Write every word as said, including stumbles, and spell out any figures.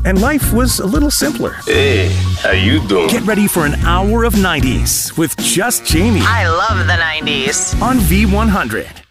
and life was a little simpler. Hey, how you doing? Get ready for an hour of nineties with Just Jamie I love the nineties. on V one hundred.